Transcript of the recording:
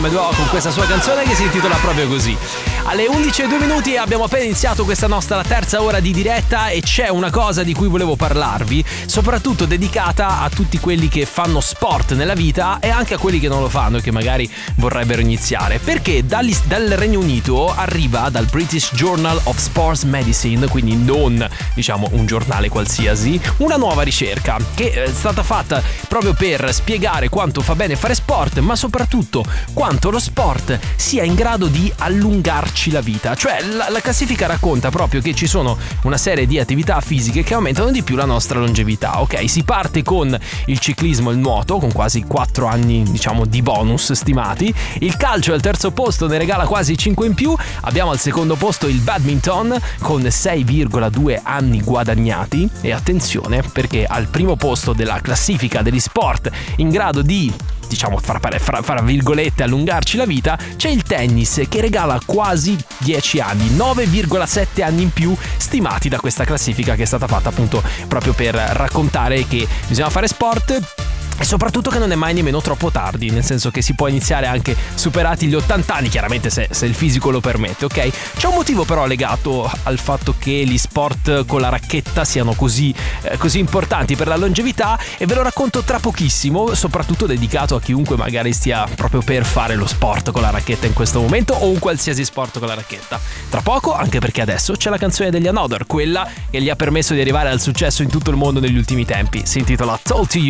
Con questa sua canzone che si intitola proprio così. Alle 11:02 abbiamo appena iniziato questa nostra terza ora di diretta e c'è una cosa di cui volevo parlarvi, soprattutto dedicata a tutti quelli che fanno sport nella vita e anche a quelli che non lo fanno e che magari vorrebbero iniziare, perché dal Regno Unito arriva, dal British Journal of Sports Medicine, quindi non diciamo un giornale qualsiasi, una nuova ricerca che è stata fatta proprio per spiegare quanto fa bene fare sport, ma soprattutto quanto lo sport sia in grado di allungarci la vita. Cioè la classifica racconta proprio che ci sono una serie di attività fisiche che aumentano di più la nostra longevità. Ok, si parte con il ciclismo e il nuoto, con quasi 4 anni diciamo di bonus stimati. Il calcio al terzo posto ne regala quasi 5 in più. Abbiamo al secondo posto il badminton con 6,2 anni guadagnati. E attenzione, perché al primo posto della classifica degli sport in grado di diciamo fra virgolette allungarci la vita c'è il tennis, che regala quasi 10 anni, 9,7 anni in più stimati da questa classifica che è stata fatta appunto proprio per raccontare che bisogna fare sport e soprattutto che non è mai nemmeno troppo tardi, nel senso che si può iniziare anche superati gli 80 anni, chiaramente se il fisico lo permette, ok? C'è un motivo però legato al fatto che gli sport con la racchetta siano così importanti per la longevità e ve lo racconto tra pochissimo, soprattutto dedicato a chiunque magari stia proprio per fare lo sport con la racchetta in questo momento o un qualsiasi sport con la racchetta. Tra poco, anche perché adesso c'è la canzone degli Another, quella che gli ha permesso di arrivare al successo in tutto il mondo negli ultimi tempi. Si intitola Told to You.